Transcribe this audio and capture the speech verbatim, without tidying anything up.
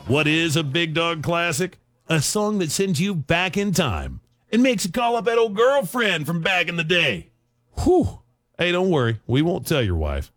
What is a Big Dog classic? A song that sends you back in time and makes you call up that old girlfriend from back in the day. Whew. Hey, don't worry. We won't tell your wife.